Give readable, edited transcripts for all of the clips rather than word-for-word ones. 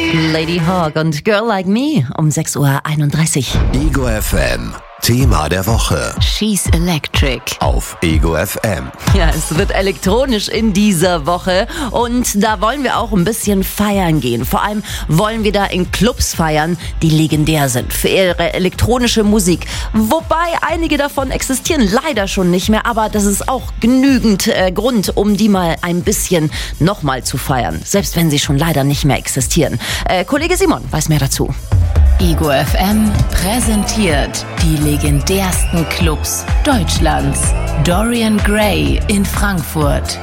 Lady Hawk und Girl Like Me um 6:31 Uhr. Ego FM. Thema der Woche. She's Electric. Auf Ego FM. Ja, es wird elektronisch in dieser Woche und da wollen wir auch ein bisschen feiern gehen. Vor allem wollen wir da in Clubs feiern, die legendär sind für ihre elektronische Musik. Wobei einige davon existieren leider schon nicht mehr, aber das ist auch genügend Grund, um die mal ein bisschen nochmal zu feiern. Selbst wenn sie schon leider nicht mehr existieren. Kollege Simon weiß mehr dazu. Ego FM präsentiert die legendärsten Clubs Deutschlands. Dorian Gray in Frankfurt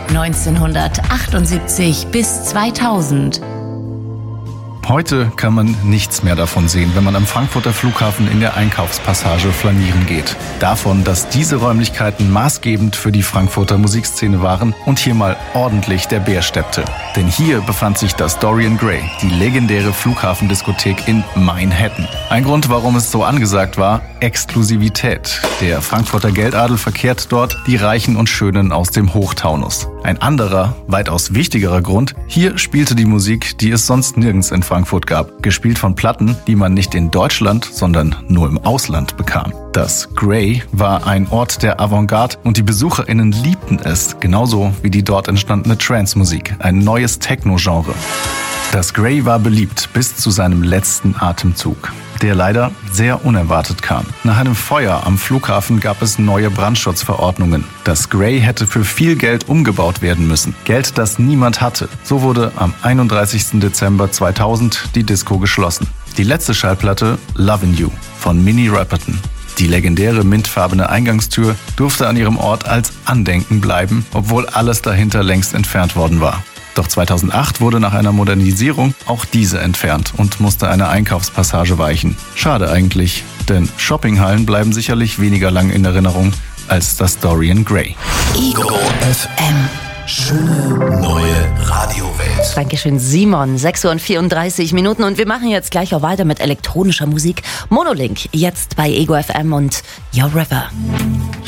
1978 bis 2000. Heute kann man nichts mehr davon sehen, wenn man am Frankfurter Flughafen in der Einkaufspassage flanieren geht. Davon, dass diese Räumlichkeiten maßgebend für die Frankfurter Musikszene waren und hier mal ordentlich der Bär steppte. Denn hier befand sich das Dorian Gray, die legendäre Flughafendiskothek in Manhattan. Ein Grund, warum es so angesagt war: Exklusivität. Der Frankfurter Geldadel verkehrt dort, die Reichen und Schönen aus dem Hochtaunus. Ein anderer, weitaus wichtigerer Grund: hier spielte die Musik, die es sonst nirgends in Frankfurt gab. Gespielt von Platten, die man nicht in Deutschland, sondern nur im Ausland bekam. Das Gray war ein Ort der Avantgarde und die BesucherInnen liebten es, genauso wie die dort entstandene Trance-Musik, ein neues Techno-Genre. Das Gray war beliebt bis zu seinem letzten Atemzug, der leider sehr unerwartet kam. Nach einem Feuer am Flughafen gab es neue Brandschutzverordnungen. Das Gray hätte für viel Geld umgebaut werden müssen. Geld, das niemand hatte. So wurde am 31. Dezember 2000 die Disco geschlossen. Die letzte Schallplatte, Lovin' You von Minnie Riperton. Die legendäre mintfarbene Eingangstür durfte an ihrem Ort als Andenken bleiben, obwohl alles dahinter längst entfernt worden war. Doch 2008 wurde nach einer Modernisierung auch diese entfernt und musste einer Einkaufspassage weichen. Schade eigentlich, denn Shoppinghallen bleiben sicherlich weniger lang in Erinnerung als das Dorian Gray. Ego FM. Schöne neue Radiowelt. Dankeschön, Simon. 6:34 Uhr und wir machen jetzt gleich auch weiter mit elektronischer Musik. Monolink, jetzt bei Ego FM und Your River.